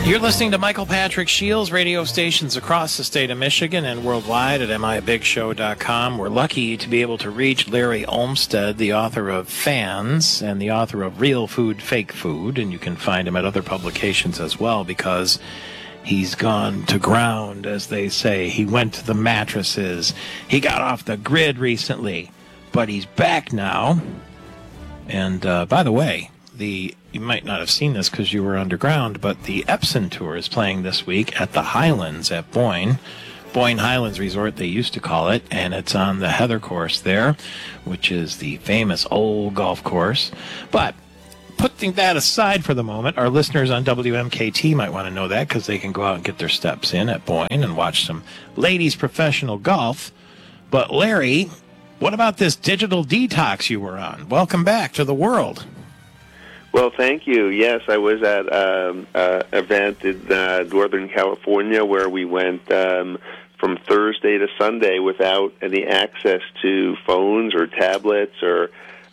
You're listening to Michael Patrick Shields, radio stations across the state of Michigan and worldwide at mibigshow.com. We're lucky to be able to reach Larry Olmsted, the author of Fans and the author of Real Food, Fake Food, and you can find him at other publications as well because he's gone to ground, as they say. He went to the mattresses. He got off the grid recently, but he's back now. And by the way, you might not have seen this because you were underground, but the Epson Tour is playing this week at the Highlands at Boyne Highlands Resort, they used to call it, and it's on the Heather course there, which is the famous old golf course. But putting that aside for the moment, our listeners on WMKT might want to know that because they can go out and get their steps in at Boyne and watch some ladies' professional golf. But Larry, what about this digital detox you were on? Welcome back to the world. Well, thank you. Yes, I was at an event in Northern California where we went from Thursday to Sunday without any access to phones or tablets or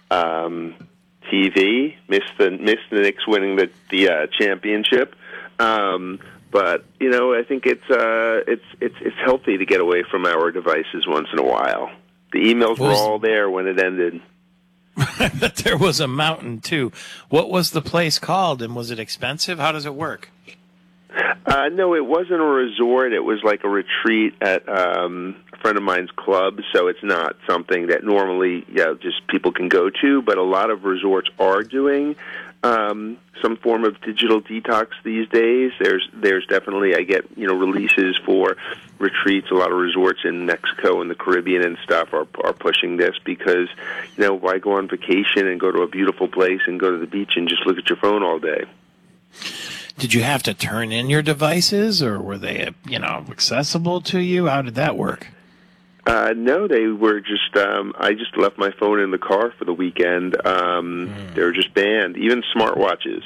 TV. Missed the Knicks winning the championship. But I think it's healthy to get away from our devices once in a while. The emails were all there when it ended. But there was a mountain, too. What was the place called, and was it expensive? How does it work? No, it wasn't a resort. It was like a retreat at a friend of mine's club, so it's not something that normally just people can go to, but a lot of resorts are doing some form of digital detox these days. There's definitely, I get releases for retreats. A lot of resorts in Mexico and the Caribbean and stuff are pushing this because why go on vacation and go to a beautiful place and go to the beach and just look at your phone all day? Did you have to turn in your devices, or were they accessible to you? How did that work? No, they were just, I just left my phone in the car for the weekend. They were just banned, even smartwatches.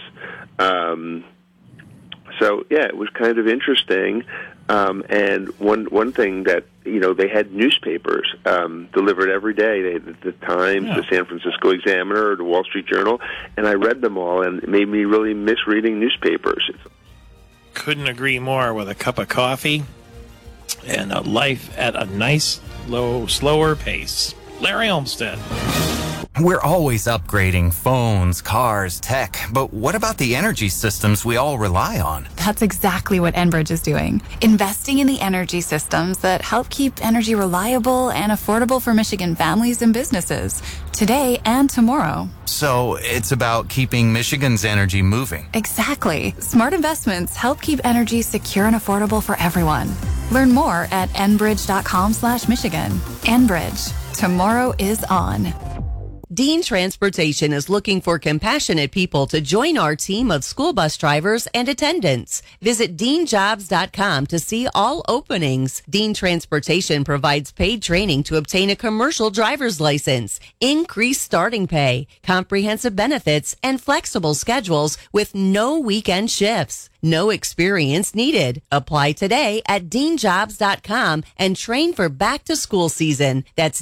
So, yeah, it was kind of interesting. And one thing that, they had newspapers delivered every day. The Times, the San Francisco Examiner, the Wall Street Journal, and I read them all, and it made me really miss reading newspapers. Couldn't agree more. With a cup of coffee and a life at a nice, slower pace. Larry Olmsted. We're always upgrading phones, cars, tech, but what about the energy systems we all rely on? That's exactly what Enbridge is doing. Investing in the energy systems that help keep energy reliable and affordable for Michigan families and businesses, today and tomorrow. So it's about keeping Michigan's energy moving. Exactly. Smart investments help keep energy secure and affordable for everyone. Learn more at enbridge.com/Michigan. Enbridge. Tomorrow is on. Dean Transportation is looking for compassionate people to join our team of school bus drivers and attendants. Visit deanjobs.com to see all openings. Dean Transportation provides paid training to obtain a commercial driver's license, increased starting pay, comprehensive benefits, and flexible schedules with no weekend shifts. No experience needed. Apply today at deanjobs.com and train for back to school season. That's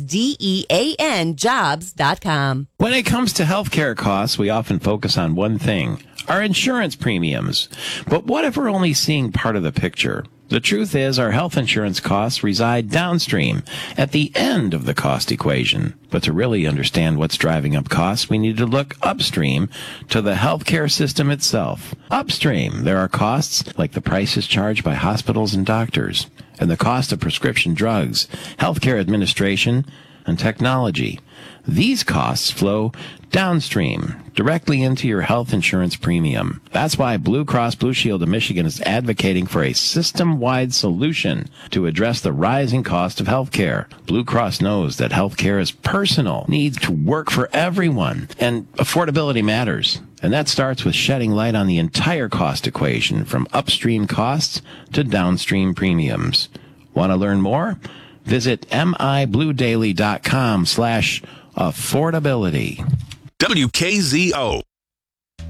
DEAN jobs.com. When it comes to healthcare costs, we often focus on one thing, our insurance premiums. But what if we're only seeing part of the picture? The truth is our health insurance costs reside downstream at the end of the cost equation. But to really understand what's driving up costs, we need to look upstream to the healthcare system itself. Upstream, there are costs like the prices charged by hospitals and doctors, and the cost of prescription drugs, healthcare administration, and technology. These costs flow downstream, directly into your health insurance premium. That's why Blue Cross Blue Shield of Michigan is advocating for a system-wide solution to address the rising cost of health care. Blue Cross knows that health care is personal, needs to work for everyone, and affordability matters. And that starts with shedding light on the entire cost equation, from upstream costs to downstream premiums. Want to learn more? Visit mibluedaily.com/affordability. WKZO.